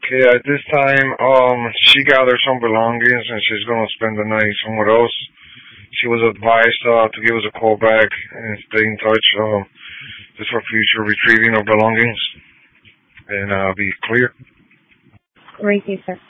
Okay, at this time, she gathered some belongings and she's gonna spend the night somewhere else. She was advised to give us a call back and stay in touch, just for future retrieving of belongings and be clear. Thank you, sir.